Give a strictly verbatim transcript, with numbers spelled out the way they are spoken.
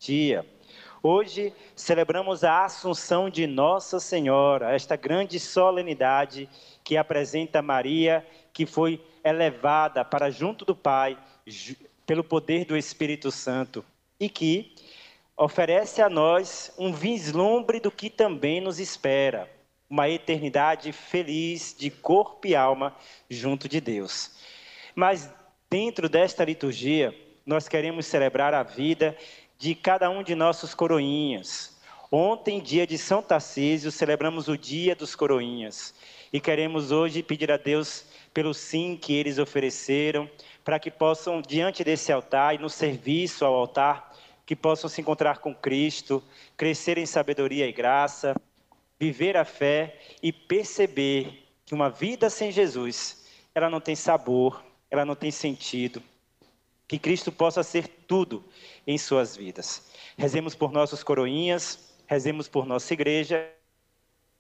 dia. Hoje celebramos a Assunção de Nossa Senhora, esta grande solenidade que apresenta Maria, que foi elevada para junto do Pai pelo poder do Espírito Santo e que oferece a nós um vislumbre do que também nos espera, uma eternidade feliz de corpo e alma junto de Deus. Mas dentro desta liturgia, nós queremos celebrar a vida de cada um de nossos coroinhas. Ontem, dia de São Tarcísio, celebramos o dia dos coroinhas. E queremos hoje pedir a Deus pelo sim que eles ofereceram, para que possam, diante desse altar e no serviço ao altar, que possam se encontrar com Cristo, crescer em sabedoria e graça, viver a fé e perceber que uma vida sem Jesus, ela não tem sabor, ela não tem sentido. Que Cristo possa ser tudo em suas vidas. Rezemos por nossos coroinhas, rezemos por nossa igreja.